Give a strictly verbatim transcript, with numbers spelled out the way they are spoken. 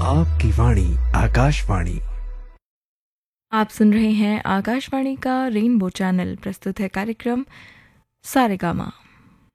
आपकी वाणी आकाशवाणी। आप सुन रहे हैं आकाशवाणी का रेनबो चैनल। प्रस्तुत है कार्यक्रम सारेगामा।